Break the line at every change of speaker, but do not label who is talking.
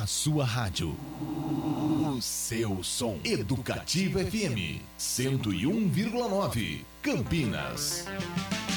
A sua rádio. O seu som. Educativa FM 101,9. Campinas.